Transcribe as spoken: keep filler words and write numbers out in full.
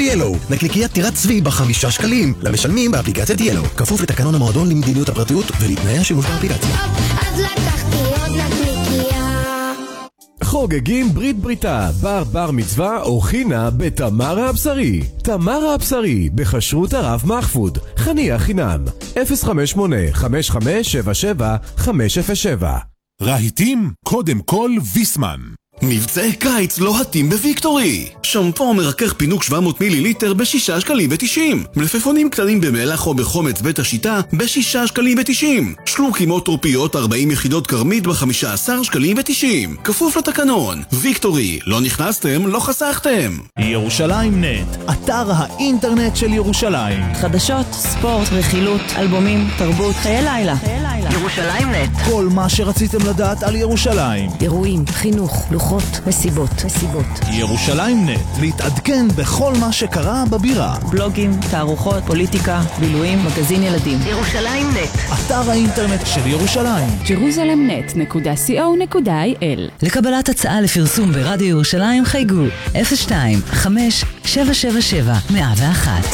ילו. נקניקיית טירת צבי בחמישה שקלים. למשלמים באפליקציית ילו. כפוף לתקנון המועדון למדיניות הפרטיות ולתנאי השימוש באפליקציה. אז לקחתי עוד נקניקייה. חוגגים ברית בריתה, בר בר מצווה או חינה בתמרה הבשרי. תמרה הבשרי, בכשרות הרב מחפוד. חניה חינם. אפס חמש שמונה חמש חמש שבע שבע חמש אפס שבע. רהיטים, קודם כל ויסמן. מבצעי קיץ לוהטים בוויקטורי. שמפו מרכך פינוק שבע מאות מיליליטר בשישה שקלים ותשעים. מלפפונים קטנים במלח או בחומץ בית השיטה בשישה שקלים ותשעים. שלוקים או טרופיות ארבעים יחידות קרמית בחמישה עשר שקלים ותשעים. כפוף לתקנון. ויקטורי, לא נכנסתם, לא חסכתם. ירושלים נט, אתר האינטרנט של ירושלים. חדשות, ספורט, רכילות, אלבומים, תרבות, חיי לילה. ירושלים נט. כל מה שרציתם לדעת על ירושלים. אירועים, חינוך, לוחות, מסיבות, מסיבות. ירושלים נט, להתעדכן בכל מה שקרה בבירה. בלוגים, תערוכות, פוליטיקה, בילויים, מגזין ילדים. ירושלים נט. אתר האינטרנט של ירושלים. ג'רוזלם נט נקודה סי או נקודה איי אל. לקבלת הצעה לפרסום ברדיו ירושלים חייגו אפס שתיים חמש שבע שבע שבע מאה ואחת.